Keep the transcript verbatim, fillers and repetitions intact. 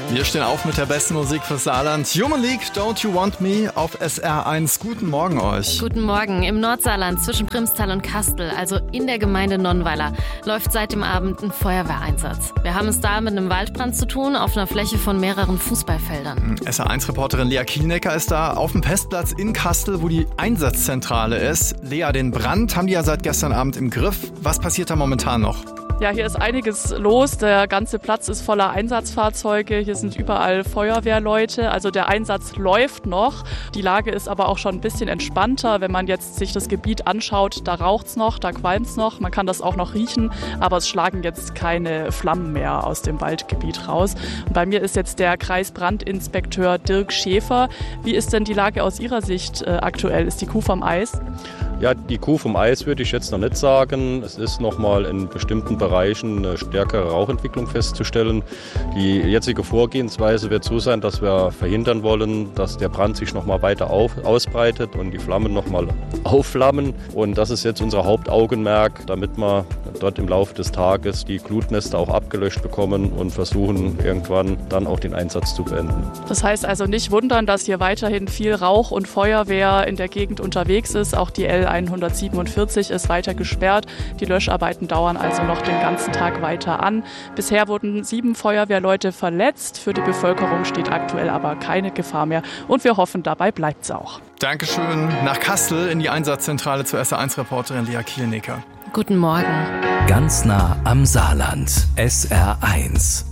Wir stehen auf mit der besten Musik fürs Saarland. Human League, Don't You Want Me auf S R eins. Guten Morgen euch. Guten Morgen. Im Nordsaarland zwischen Primstal und Kastel, also in der Gemeinde Nonnweiler, läuft seit dem Abend ein Feuerwehreinsatz. Wir haben es da mit einem Waldbrand zu tun, auf einer Fläche von mehreren Fußballfeldern. S R eins-Reporterin Lea Kielnecker ist da auf dem Pestplatz in Kastel, wo die Einsatzzentrale ist. Lea, den Brand haben die ja seit gestern Abend im Griff. Was passiert da momentan noch? Ja, hier ist einiges los. Der ganze Platz ist voller Einsatzfahrzeuge. Hier sind überall Feuerwehrleute. Also der Einsatz läuft noch. Die Lage ist aber auch schon ein bisschen entspannter. Wenn man jetzt sich das Gebiet anschaut, da raucht's noch, da qualmt's noch. Man kann das auch noch riechen, aber es schlagen jetzt keine Flammen mehr aus dem Waldgebiet raus. Und bei mir ist jetzt der Kreisbrandinspekteur Dirk Schäfer. Wie ist denn die Lage aus Ihrer Sicht äh, aktuell? Ist die Kuh vom Eis? Ja, die Kuh vom Eis würde ich jetzt noch nicht sagen. Es ist noch mal in bestimmten Bereichen eine stärkere Rauchentwicklung festzustellen. Die jetzige Vorgehensweise wird so sein, dass wir verhindern wollen, dass der Brand sich noch mal weiter auf, ausbreitet und die Flammen noch mal aufflammen. Und das ist jetzt unser Hauptaugenmerk, damit wir dort im Laufe des Tages die Glutnester auch abgelöscht bekommen und versuchen irgendwann dann auch den Einsatz zu beenden. Das heißt also nicht wundern, dass hier weiterhin viel Rauch und Feuerwehr in der Gegend unterwegs ist. Auch die L hundertsiebenundvierzig ist weiter gesperrt. Die Löscharbeiten dauern also noch den ganzen Tag weiter an. Bisher wurden sieben Feuerwehrleute verletzt. Für die Bevölkerung steht aktuell aber keine Gefahr mehr. Und wir hoffen, dabei bleibt es auch. Dankeschön. Nach Kastel in die Einsatzzentrale zur S R eins-Reporterin Lea Kielnecker. Guten Morgen. Ganz nah am Saarland. S R eins.